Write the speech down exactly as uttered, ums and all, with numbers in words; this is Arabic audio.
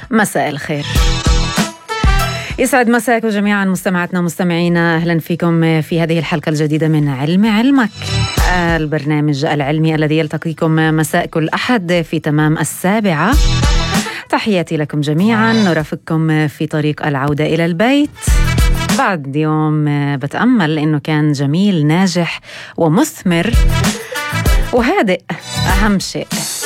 مساء الخير، يسعد مساكم جميعا مستمعاتنا ومستمعينا. أهلا فيكم في هذه الحلقة الجديدة من علم علمك، البرنامج العلمي الذي يلتقيكم مساء كل أحد في تمام السابعة. تحياتي لكم جميعا، نرافقكم في طريق العودة إلى البيت بعد يوم بتأمل إنه كان جميل ناجح ومثمر وهادئ، أهم شيء.